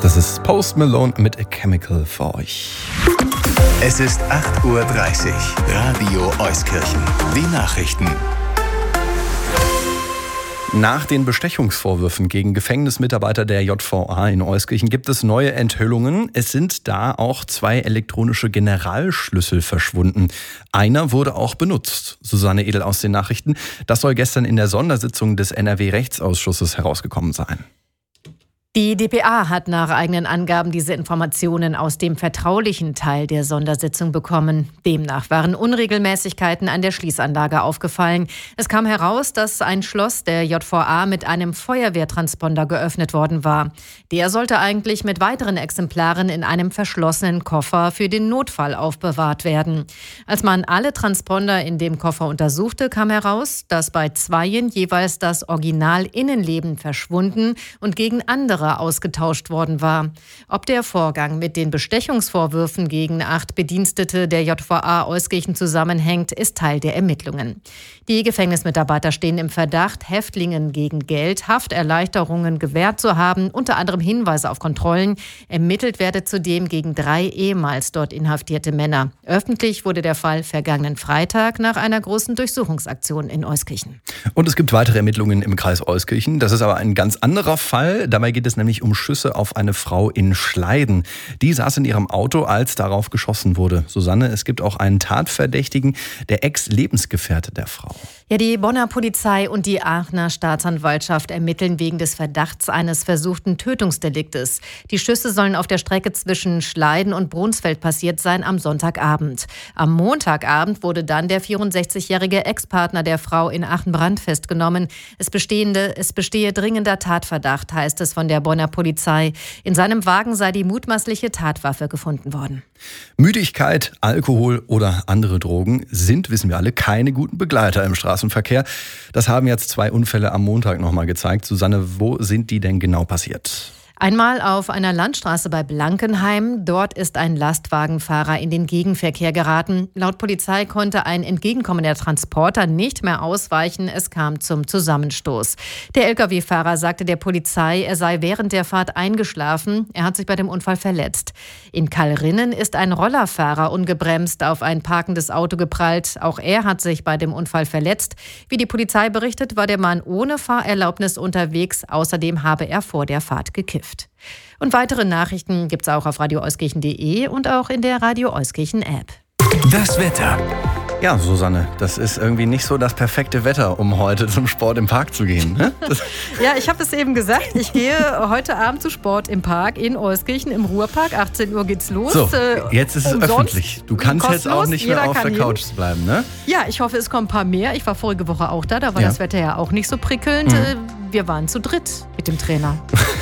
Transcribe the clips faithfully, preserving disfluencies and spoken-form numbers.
Das ist Post Malone mit A Chemical für euch. Es ist acht Uhr dreißig. Radio Euskirchen. Die Nachrichten. Nach den Bestechungsvorwürfen gegen Gefängnismitarbeiter der J V A in Euskirchen gibt es neue Enthüllungen. Es sind da auch zwei elektronische Generalschlüssel verschwunden. Einer wurde auch benutzt. Susanne Edel aus den Nachrichten. Das soll gestern in der Sondersitzung des N R W-Rechtsausschusses herausgekommen sein. Die d p a hat nach eigenen Angaben diese Informationen aus dem vertraulichen Teil der Sondersitzung bekommen. Demnach waren Unregelmäßigkeiten an der Schließanlage aufgefallen. Es kam heraus, dass ein Schloss der J V A mit einem Feuerwehrtransponder geöffnet worden war. Der sollte eigentlich mit weiteren Exemplaren in einem verschlossenen Koffer für den Notfall aufbewahrt werden. Als man alle Transponder in dem Koffer untersuchte, kam heraus, dass bei zweien jeweils das Original-Innenleben verschwunden und gegen andere ausgetauscht worden war. Ob der Vorgang mit den Bestechungsvorwürfen gegen acht Bedienstete der J V A Euskirchen zusammenhängt, ist Teil der Ermittlungen. Die Gefängnismitarbeiter stehen im Verdacht, Häftlingen gegen Geld Hafterleichterungen gewährt zu haben, unter anderem Hinweise auf Kontrollen. Ermittelt werde zudem gegen drei ehemals dort inhaftierte Männer. Öffentlich wurde der Fall vergangenen Freitag nach einer großen Durchsuchungsaktion in Euskirchen. Und es gibt weitere Ermittlungen im Kreis Euskirchen. Das ist aber ein ganz anderer Fall. Dabei geht es nämlich um Schüsse auf eine Frau in Schleiden. Die saß in ihrem Auto, als darauf geschossen wurde. Susanne, es gibt auch einen Tatverdächtigen, der Ex-Lebensgefährte der Frau. Ja, die Bonner Polizei und die Aachener Staatsanwaltschaft ermitteln wegen des Verdachts eines versuchten Tötungsdeliktes. Die Schüsse sollen auf der Strecke zwischen Schleiden und Brunsfeld passiert sein am Sonntagabend. Am Montagabend wurde dann der vierundsechzigjährige Ex-Partner der Frau in Aachen-Brand festgenommen. Es, bestehende, es bestehe dringender Tatverdacht, heißt es von der Bonner Polizei. In seinem Wagen sei die mutmaßliche Tatwaffe gefunden worden. Müdigkeit, Alkohol oder andere Drogen sind, wissen wir alle, keine guten Begleiter im Straßenverkehr. Das haben jetzt zwei Unfälle am Montag nochmal gezeigt. Susanne, wo sind die denn genau passiert? Einmal auf einer Landstraße bei Blankenheim. Dort ist ein Lastwagenfahrer in den Gegenverkehr geraten. Laut Polizei konnte ein entgegenkommender Transporter nicht mehr ausweichen. Es kam zum Zusammenstoß. Der L K W-Fahrer sagte der Polizei, er sei während der Fahrt eingeschlafen. Er hat sich bei dem Unfall verletzt. In Kallrinnen ist ein Rollerfahrer ungebremst auf ein parkendes Auto geprallt. Auch er hat sich bei dem Unfall verletzt. Wie die Polizei berichtet, war der Mann ohne Fahrerlaubnis unterwegs. Außerdem habe er vor der Fahrt gekifft. Und weitere Nachrichten gibt's auch auf radio euskirchen punkt de und auch in der Radio Euskirchen App. Das Wetter. Ja, Susanne, das ist irgendwie nicht so das perfekte Wetter, um heute zum Sport im Park zu gehen. Ne? Ja, ich habe es eben gesagt. Ich gehe heute Abend zu Sport im Park in Euskirchen im Ruhrpark. achtzehn Uhr geht's los. So, jetzt ist es öffentlich. Du kannst kostenlos. jetzt auch nicht mehr auf der Couch hin. bleiben, ne? Ja, ich hoffe, es kommen ein paar mehr. Ich war vorige Woche auch da. Da war ja. das Wetter ja auch nicht so prickelnd. Mhm. Wir waren zu dritt mit dem Trainer.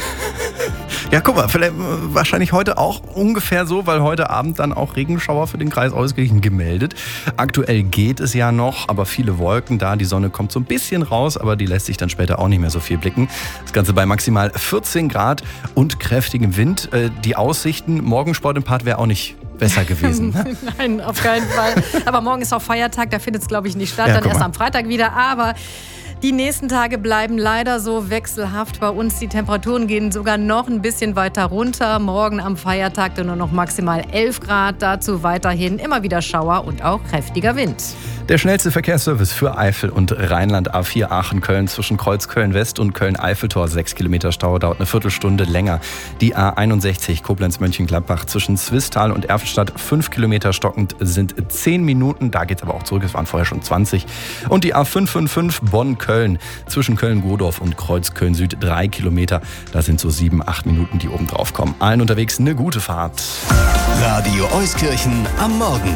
Ja, guck mal, vielleicht, wahrscheinlich heute auch ungefähr so, weil heute Abend dann auch Regenschauer für den Kreis Euskirchen gemeldet. Aktuell geht es ja noch, aber viele Wolken da. Die Sonne kommt so ein bisschen raus, aber die lässt sich dann später auch nicht mehr so viel blicken. Das Ganze bei maximal vierzehn Grad und kräftigem Wind. Die Aussichten, morgen Sport im Park wäre auch nicht besser gewesen. Ne? Nein, auf keinen Fall. Aber morgen ist auch Feiertag, da findet es, glaube ich, nicht statt. Ja, dann erst mal. am Freitag wieder. Aber die nächsten Tage bleiben leider so wechselhaft bei uns. Die Temperaturen gehen sogar noch ein bisschen weiter runter. Morgen am Feiertag dann nur noch maximal elf Grad. Dazu weiterhin immer wieder Schauer und auch kräftiger Wind. Der schnellste Verkehrsservice für Eifel und Rheinland A vier Aachen-Köln zwischen Kreuz Köln-West und Köln-Eiffeltor. Sechs Kilometer Stau, dauert eine Viertelstunde länger. Die A einundsechzig Koblenz-Mönchengladbach zwischen Zwistal und Erfelstadt. Fünf Kilometer stockend sind zehn Minuten. Da geht's aber auch zurück, es waren vorher schon zwanzig. Und die A fünf fünf fünf Bonn-Köln zwischen Köln-Godorf und Kreuz Köln-Süd. Drei Kilometer. Da sind so sieben, acht Minuten, die oben drauf kommen. Allen unterwegs eine gute Fahrt. Radio Euskirchen am Morgen.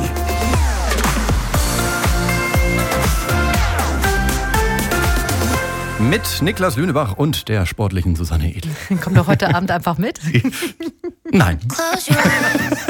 Mit Niklas Lünebach und der sportlichen Susanne Edel. Komm doch heute Abend einfach mit. Nein.